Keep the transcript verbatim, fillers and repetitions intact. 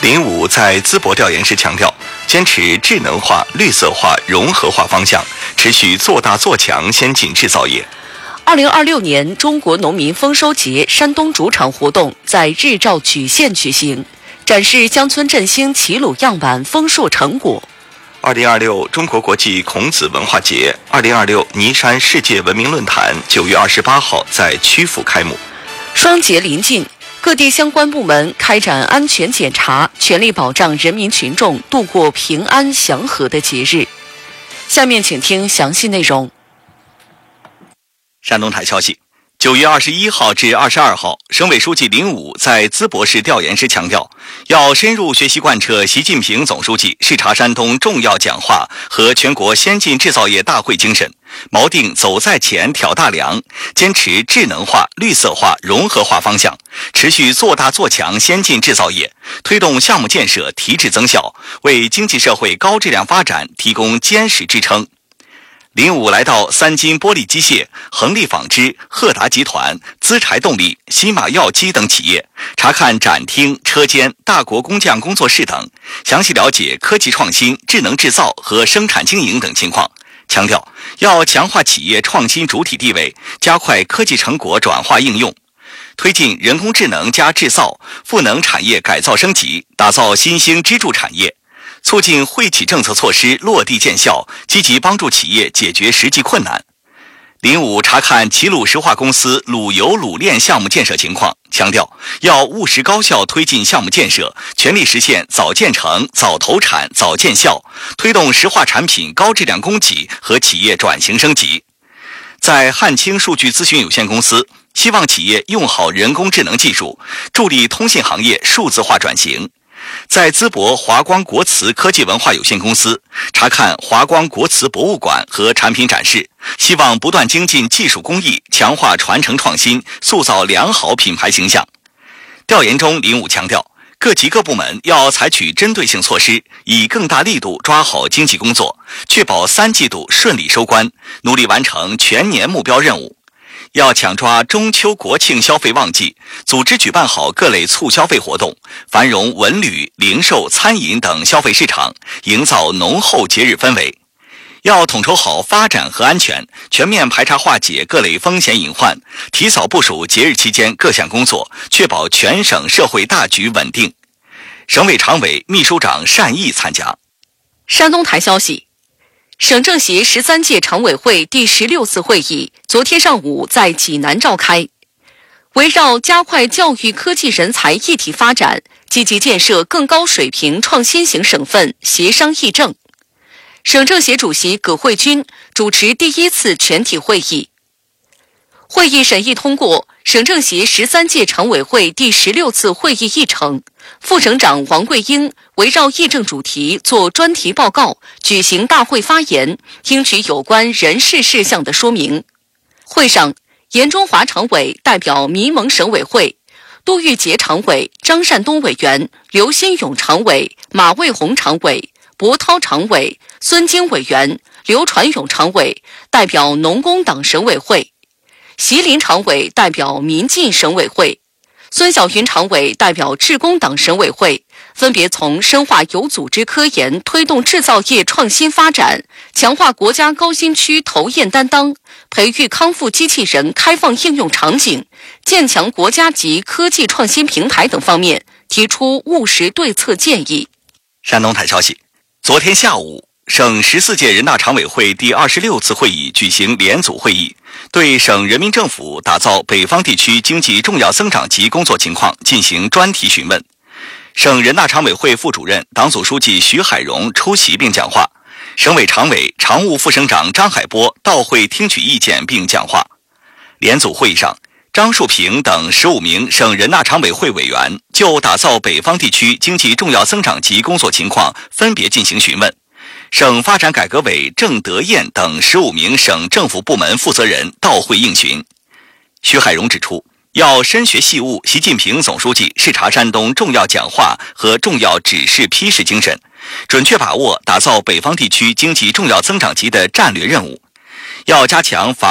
林武在淄博调研时强调，坚持智能化、绿色化、融合化方向，持续做大做强先进制造业。 二零二六年中国农民丰收节山东主场活动在日照莒县举行，展示乡村振兴齐鲁样板丰硕成果。 二零二六中国国际孔子文化节、二零二六尼山世界文明论坛九月二十八号在曲阜开幕。 双节临近，各地相关部门开展安全检查，全力保障人民群众度过平安祥和的节日。下面请听详细内容。 山东台消息，九月二十一号至二十二号，省委书记林武在淄博市调研时强调，要深入学习贯彻习近平总书记视察山东重要讲话和全国先进制造业大会精神，锚定走在前、挑大梁，坚持智能化、绿色化、融合化方向，持续做大做强先进制造业，推动项目建设提质增效，为经济社会高质量发展提供坚实支撑。林武来到三金玻璃机械、恒力纺织、赫达集团、资柴动力、西马药机等企业，查看展厅、车间、大国工匠工作室等，详细了解科技创新、智能制造和生产经营等情况，强调要强化企业创新主体地位，加快科技成果转化应用，推进人工智能加制造、赋能产业改造升级，打造新兴支柱产业，促进惠企政策措施落地见效，积极帮助企业解决实际困难。林武查看齐鲁石化公司卤油卤炼项目建设情况，强调要务实高效推进项目建设，全力实现早建成、早投产、早见效，推动石化产品高质量供给和企业转型升级。在汉清数据咨询有限公司，希望企业用好人工智能技术，助力通信行业数字化转型。在淄博华光国瓷科技文化有限公司查看华光国瓷博物馆和产品展示，希望不断精进技术工艺，强化传承创新，塑造良好品牌形象。调研中，林武强调，各级各部门要采取针对性措施，以更大力度抓好经济工作，确保三季度顺利收官，努力完成全年目标任务。要抢抓中秋国庆消费旺季，组织举办好各类促消费活动，繁荣文旅、零售、餐饮等消费市场，营造浓厚节日氛围。要统筹好发展和安全，全面排查化解各类风险隐患，提早部署节日期间各项工作，确保全省社会大局稳定。省委常委、秘书长单毅参加。 山东台消息，省政协十三届常委会第十六次会议昨天上午在济南召开，围绕加快教育科技人才一体发展，积极建设更高水平创新型省份，协商议政。省政协主席葛慧君主持第一次全体会议。会议审议通过省政协十三届常委会第十六次会议议程，副省长王桂英围绕议政主题作专题报告，举行大会发言，听取有关人事事项的说明。会上，严中华常委代表迷蒙省委会，杜玉杰常委、张善东委员、刘新勇常委、马卫红常委、博涛常委、孙京委员、刘传勇常委代表农工党省委会，席林常委代表民进省委会，孙晓云常委代表致公党省委会，分别从深化有组织科研，推动制造业创新发展，强化国家高新区投研担当，培育康复机器人开放应用场景，建强国家级科技创新平台等方面提出务实对策建议。 山东台消息，昨天下午，省十四届人大常委会第二十六次会议举行联组会议，对省人民政府打造北方地区经济重要增长极工作情况进行专题询问。省人大常委会副主任、党组书记徐海荣出席并讲话，省委常委、常务副省长张海波到会听取意见并讲话。联组会议上，张树平等十五名省人大常委会委员就打造北方地区经济重要增长极工作情况分别进行询问。省发展改革委郑德燕等十五名省政府部门负责人到会应询。徐海荣指出，要深学细悟习近平总书记视察山东重要讲话和重要指示批示精神，准确把握打造北方地区经济重要增长极的战略任务。要加强法